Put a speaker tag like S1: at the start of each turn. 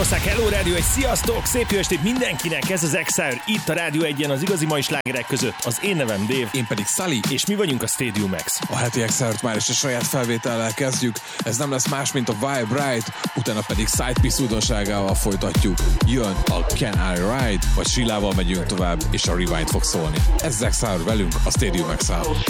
S1: Magyarország, hello rádió, egy sziasztok, szép jó estét mindenkinek, ez az Exile, itt a Rádió 1-en az igazi mai slágerek között. Az én nevem Dave.
S2: Én pedig Sully.
S1: És mi vagyunk a Stadium X.
S2: A heti Exile-t már is a saját felvétellel kezdjük, ez nem lesz más, mint a Vibe Ride, utána pedig Sidepiece újdonságával folytatjuk. Jön a Can I Ride, vagy Silával megyünk tovább, és a Rewind fog szólni. Ez az Exile velünk, a Stadium Exile.